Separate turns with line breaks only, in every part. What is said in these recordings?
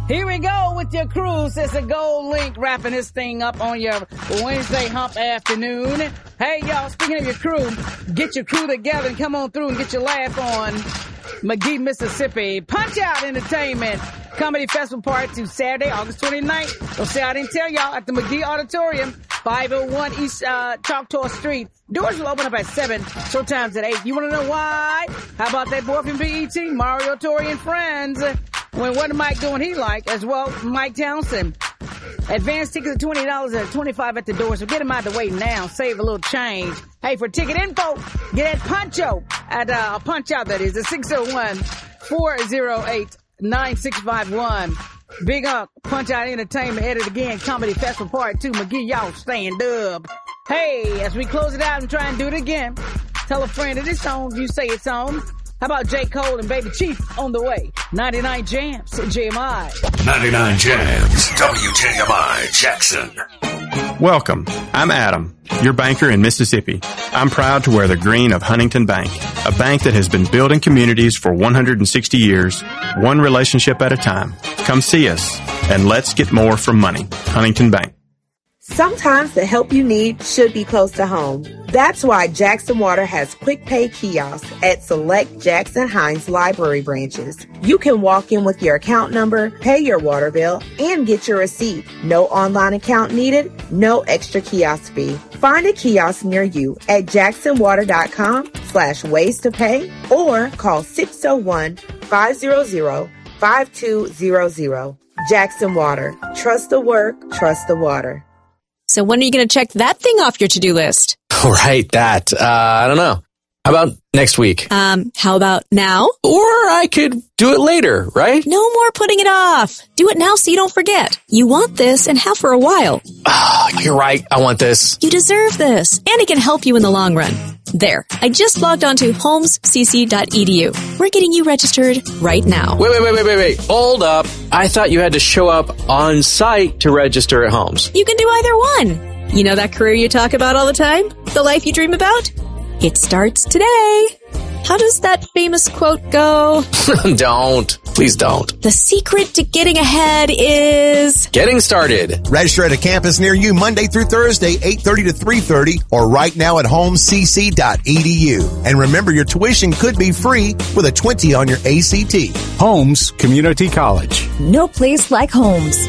Here we go with your cruise. It's a Gold Link wrapping this thing up on your Wednesday hump afternoon. Hey, y'all, speaking of your crew, get your crew together and come on through and get your laugh on. McGee, Mississippi. Punch Out Entertainment Comedy Festival Part 2, Saturday, August 29th. Don't say I didn't tell y'all, at the McGee Auditorium, 501 East Choctaw Street. Doors will open up at 7, showtime's at 8. You want to know why? How about that boy from BET, Mario Torre and Friends? When what Mike doing he like as well, Mike Townsend. Advance tickets are $20 and $25 at the door, so get them out of the way now. Save a little change. Hey, for ticket info, get at Puncho at Punch Out, that is, at 601-408-9651. Big up, Punch Out Entertainment, at it again, Comedy Festival Part 2, McGee, y'all stand up. Hey, as we close it out and try and do it again, tell a friend that it's on, you say it's on. How about J. Cole and Baby Chief on the way? 99 Jams, JMI.
99 Jams, WJMI, Jackson.
Welcome. I'm Adam, your banker in Mississippi. I'm proud to wear the green of Huntington Bank, a bank that has been building communities for 160 years, one relationship at a time. Come see us, and let's get more from money. Huntington Bank.
Sometimes the help you need should be close to home. That's why Jackson Water has quick pay kiosks at select Jackson Hines Library branches. You can walk in with your account number, pay your water bill, and get your receipt. No online account needed, no extra kiosk fee. Find a kiosk near you at jacksonwater.com/ways to pay or call 601-500-5200. Jackson Water. Trust the work, trust the water.
So when are you going to check that thing off your to-do list?
Right, that. I don't know. How about next week?
How about now?
Or I could do it later, right?
No more putting it off. Do it now so you don't forget. You want this and have for a while.
Oh, you're right. I want this.
You deserve this. And it can help you in the long run. There. I just logged on to homescc.edu. We're getting you registered right now.
Wait. Hold up. I thought you had to show up on site to register at Homes.
You can do either one. You know that career you talk about all the time? The life you dream about? It starts today. How does that famous quote go?
Don't. Please don't.
The secret to getting ahead is
getting started.
Register at a campus near you Monday through Thursday, 8:30 to 3:30, or right now at homescc.edu. And remember, your tuition could be free with a 20 on your ACT.
Holmes Community College.
No place like Holmes.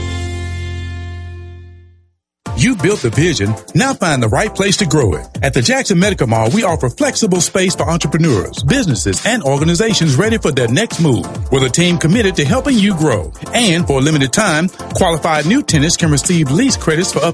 You built the vision, now find the right place to grow it. At the Jackson Medical Mall, we offer flexible space for entrepreneurs, businesses, and organizations ready for their next move, with a team committed to helping you grow. And for a limited time, qualified new tenants can receive lease credits for up